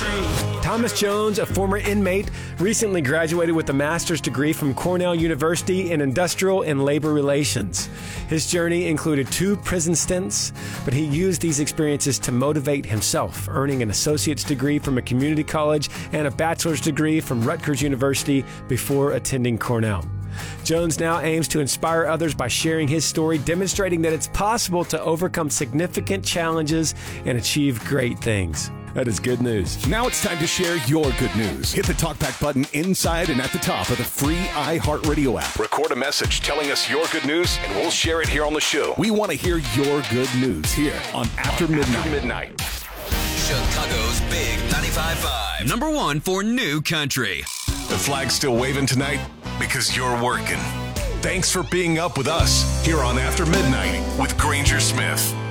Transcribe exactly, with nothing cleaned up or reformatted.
Thomas Jones, a former inmate, recently graduated with a master's degree from Cornell University in Industrial and Labor Relations. His journey included two prison stints, but he used these experiences to motivate himself, earning an associate's degree from a community college and a bachelor's degree from Rutgers University before attending Cornell. Jones now aims to inspire others by sharing his story, demonstrating that it's possible to overcome significant challenges and achieve great things. That is good news. Now it's time to share your good news. Hit the TalkBack button inside and at the top of the free iHeartRadio app. Record a message telling us your good news, and we'll share it here on the show. We want to hear your good news here on After Midnight. After Midnight. Chicago's Big ninety-five point five. Number one for new country. The flag's still waving tonight because you're working. Thanks for being up with us here on After Midnight with Granger Smith.